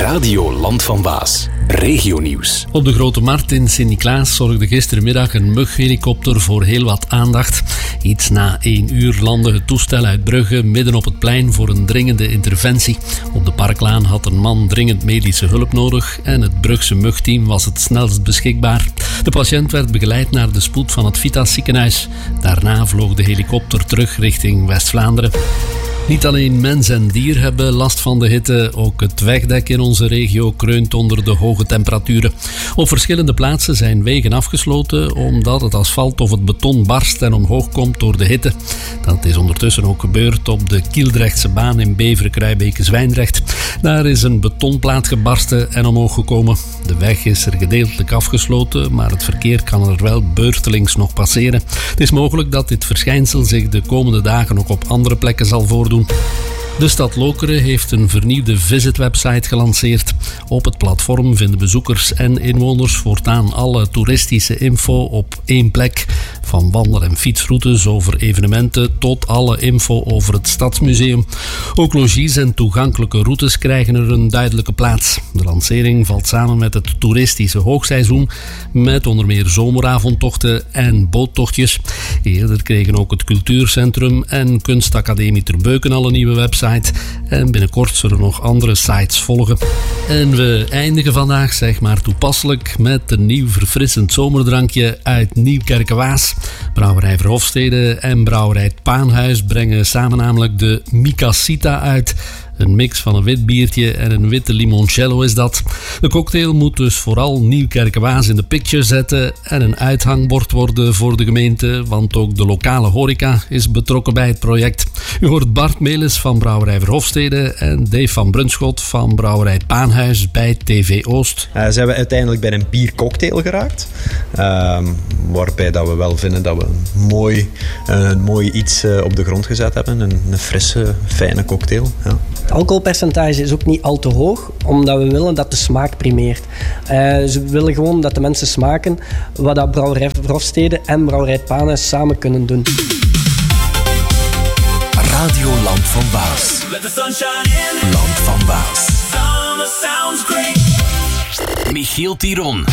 Radio Land van Waas. Regionieuws. Op de Grote Markt in Sint-Niklaas zorgde gistermiddag een mughelikopter voor heel wat aandacht. Iets na 1 uur landde het toestel uit Brugge midden op het plein voor een dringende interventie. Op de Parklaan had een man dringend medische hulp nodig en het Brugse mugteam was het snelst beschikbaar. De patiënt werd begeleid naar de spoed van het Vitas ziekenhuis. Daarna vloog de helikopter terug richting West-Vlaanderen. Niet alleen mens en dier hebben last van de hitte, ook het wegdek in onze regio kreunt onder de hoge temperaturen. Op verschillende plaatsen zijn wegen afgesloten omdat het asfalt of het beton barst en omhoog komt door de hitte. Dat is ondertussen ook gebeurd op de Kieldrechtse baan in Beveren-Kruibeke-Zwijndrecht. Daar is een betonplaat gebarsten en omhoog gekomen. De weg is er gedeeltelijk afgesloten, maar het verkeer kan er wel beurtelings nog passeren. Het is mogelijk dat dit verschijnsel zich de komende dagen ook op andere plekken zal voordoen. De stad Lokeren heeft een vernieuwde visitwebsite gelanceerd. Op het platform vinden bezoekers en inwoners voortaan alle toeristische info op één plek. Van wandel- en fietsroutes over evenementen tot alle info over het Stadsmuseum. Ook logies en toegankelijke routes krijgen er een duidelijke plaats. De lancering valt samen met het toeristische hoogseizoen met onder meer zomeravondtochten en boottochtjes. Eerder kregen ook het Cultuurcentrum en Kunstacademie Terbeuken al een nieuwe website. En binnenkort zullen nog andere sites volgen. En we eindigen vandaag, zeg maar toepasselijk, met een nieuw verfrissend zomerdrankje uit Nieuwkerke-Waas. Brouwerij Verhofstede en Brouwerij Paanhuis brengen samen namelijk de Micasita uit. Een mix van een wit biertje en een witte limoncello is dat. De cocktail moet dus vooral Nieuwkerke-Waas in de picture zetten en een uithangbord worden voor de gemeente, want ook de lokale horeca is betrokken bij het project. U hoort Bart Melis van Brouwerij Verhofstede en Dave van Brunschot van Brouwerij Paanhuis bij TV Oost. Zijn we uiteindelijk bij een biercocktail geraakt, waarbij dat we wel vinden dat we een mooi iets op de grond gezet hebben. Een frisse, fijne cocktail. Ja. Het alcoholpercentage is ook niet al te hoog, omdat we willen dat de smaak primeert. Ze willen gewoon dat de mensen smaken wat dat Brouwerij Verhofstede en Brouwerij Paanhuis samen kunnen doen. Radio Land van Waas. Land van Waas. Michiel Tiron.